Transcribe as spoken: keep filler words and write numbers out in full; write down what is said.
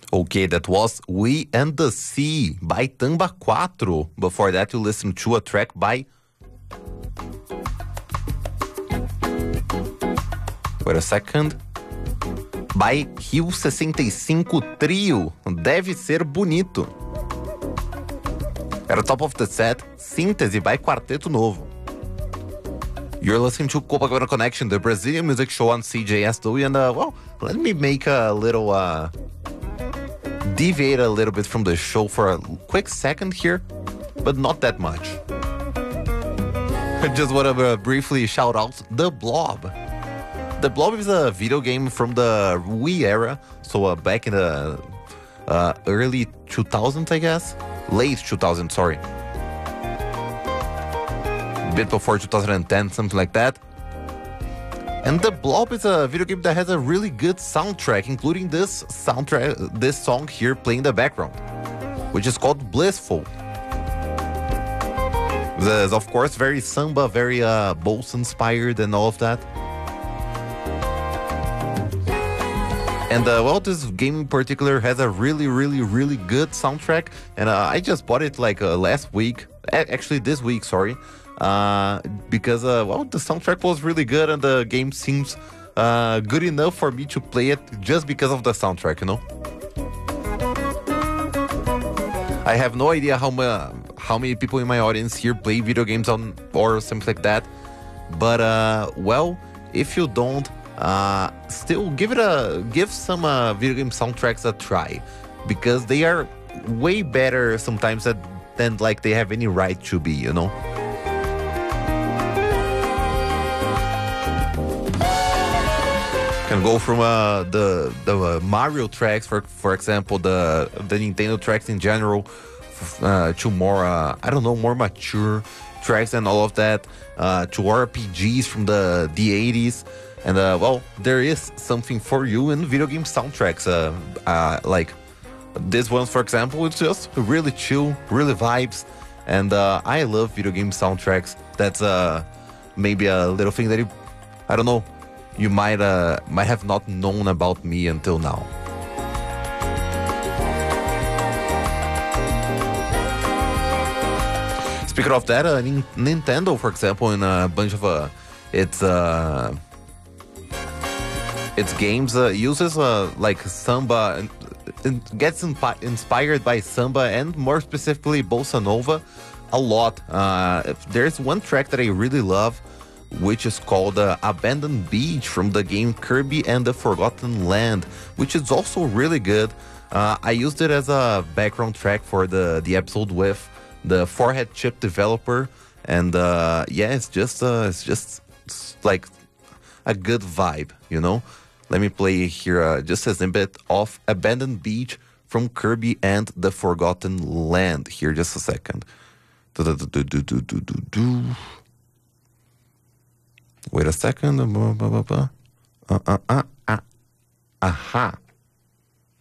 Okay, that was We and the Sea by Tamba four. Before that, you listened to a track by... Wait a second. By Rio sessenta e cinco Trio. Deve Ser Bonito. At the top of the set, Síntese by Quarteto Novo. You're listening to Copacabana Connection, the Brazilian music show on C J S W, and uh, well, let me make a little... Uh, deviate a little bit from the show for a quick second here, but not that much. I just want to uh, briefly shout out The Blob. The Blob is a video game from the Wii era, so uh, back in the uh, early two thousands, I guess? Late two thousands, sorry. A bit before two thousand ten, something like that. And The Blob is a video game that has a really good soundtrack, including this soundtrack, this song here playing in the background, which is called Blissful. There's, of course, very samba, very uh, Bolsa-inspired and all of that. And, uh, well, this game in particular has a really, really, really good soundtrack. And uh, I just bought it, like, uh, last week. A- actually, this week, sorry. Uh, because, uh, well, the soundtrack was really good and the game seems uh, good enough for me to play it just because of the soundtrack, you know? I have no idea how, ma- how many people in my audience here play video games on or something like that. But, uh, well, if you don't, uh, still give it a, give some uh, video game soundtracks a try. Because they are way better sometimes than, than like they have any right to be, you know? Can go from uh, the the uh, Mario tracks, for for example, the the Nintendo tracks in general, uh, to more uh, I don't know more mature tracks and all of that, uh, to R P Gs from the the eighties, and uh, well, there is something for you in video game soundtracks. Uh, uh, like this one, for example, it's just really chill, really vibes, and uh, I love video game soundtracks. That's uh maybe a little thing that you, I don't know. You might uh, might have not known about me until now. Speaking of that, uh, Nin- Nintendo, for example, in a bunch of uh, its uh, its games uh, uses uh, like samba and, and gets inspi- inspired by samba and more specifically bossa nova a lot. Uh, there's one track that I really love, which is called uh, Abandoned Beach from the game Kirby and the Forgotten Land, which is also really good. Uh, I used it as a background track for the, the episode with the Forehead Chip developer, and uh, yeah, it's just uh, it's just it's like a good vibe, you know? Let me play here uh, just a snippet of Abandoned Beach from Kirby and the Forgotten Land. Here, just a second. Do-do-do-do-do-do-do-do. Wait a second. Uh, uh, uh, uh, uh. Aha.